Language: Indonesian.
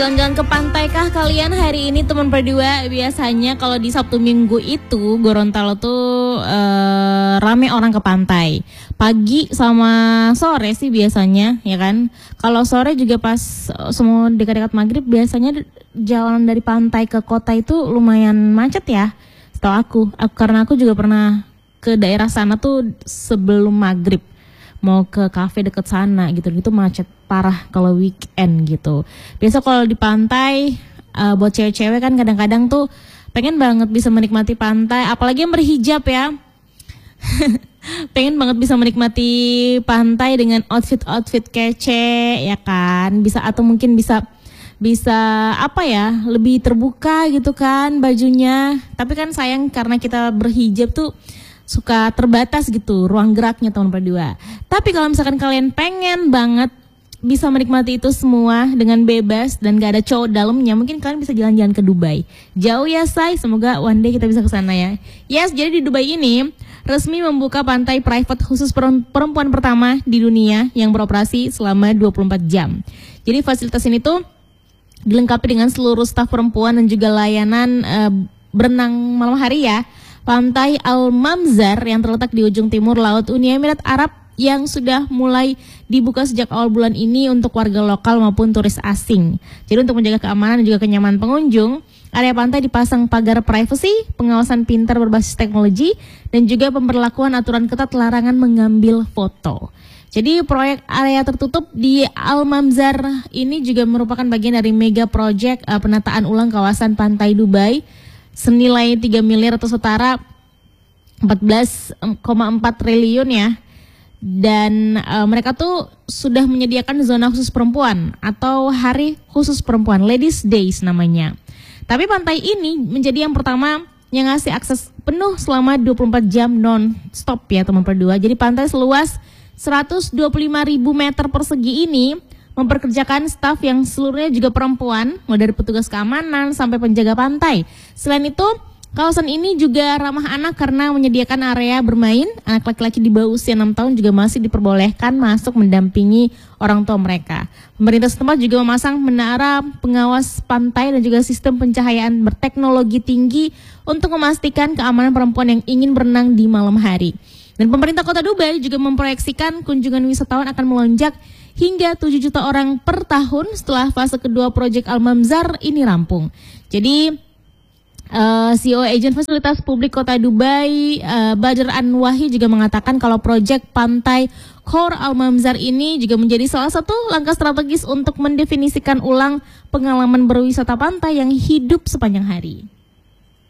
Jalan-jalan ke pantai kah kalian hari ini teman berdua? Biasanya kalau di Sabtu Minggu itu Gorontalo tuh rame orang ke pantai. Pagi sama sore sih biasanya, ya kan. Kalau sore juga pas semua dekat-dekat maghrib biasanya jalan dari pantai ke kota itu lumayan macet ya. Setahu aku karena aku juga pernah ke daerah sana tuh sebelum maghrib. Mau ke kafe deket sana gitu macet parah kalau weekend gitu. Biasa kalau di pantai buat cewek-cewek kan kadang-kadang tuh pengen banget bisa menikmati pantai, apalagi yang berhijab ya. Pengen banget bisa menikmati pantai dengan outfit kece ya kan. Bisa atau mungkin bisa apa ya, lebih terbuka gitu kan bajunya. Tapi kan sayang karena kita berhijab tuh suka terbatas gitu ruang geraknya teman berdua. Tapi kalau misalkan kalian pengen banget bisa menikmati itu semua dengan bebas dan gak ada cowok dalamnya, mungkin kalian bisa jalan-jalan ke Dubai. Jauh ya say, semoga one day kita bisa ke sana ya. Yes, jadi di Dubai ini resmi membuka pantai private khusus perempuan pertama di dunia yang beroperasi selama 24 jam. Jadi fasilitas ini tuh dilengkapi dengan seluruh staf perempuan dan juga layanan berenang malam hari ya. Pantai Al-Mamzar yang terletak di ujung timur Laut Uni Emirat Arab yang sudah mulai dibuka sejak awal bulan ini untuk warga lokal maupun turis asing. Jadi untuk menjaga keamanan dan juga kenyamanan pengunjung, area pantai dipasang pagar privasi, pengawasan pintar berbasis teknologi, dan juga pemberlakuan aturan ketat larangan mengambil foto. Jadi proyek area tertutup di Al-Mamzar ini juga merupakan bagian dari mega project penataan ulang kawasan pantai Dubai senilai 3 miliar atau setara 14,4 triliun ya. Dan mereka tuh sudah menyediakan zona khusus perempuan atau hari khusus perempuan, Ladies Days namanya. Tapi pantai ini menjadi yang pertama yang ngasih akses penuh selama 24 jam non-stop ya teman berdua. Jadi pantai seluas 125.000 meter persegi ini memperkerjakan staf yang seluruhnya juga perempuan, mulai dari petugas keamanan sampai penjaga pantai. Selain itu, kawasan ini juga ramah anak karena menyediakan area bermain. Anak laki-laki di bawah usia 6 tahun juga masih diperbolehkan masuk mendampingi orang tua mereka. Pemerintah setempat juga memasang menara pengawas pantai dan juga sistem pencahayaan berteknologi tinggi untuk memastikan keamanan perempuan yang ingin berenang di malam hari. Dan pemerintah kota Dubai juga memproyeksikan kunjungan wisatawan akan melonjak hingga 7 juta orang per tahun setelah fase kedua proyek Al-Mamzar ini rampung. Jadi CEO Agen Fasilitas Publik Kota Dubai, Badr Anwahi juga mengatakan kalau proyek pantai Khor Al-Mamzar ini juga menjadi salah satu langkah strategis untuk mendefinisikan ulang pengalaman berwisata pantai yang hidup sepanjang hari.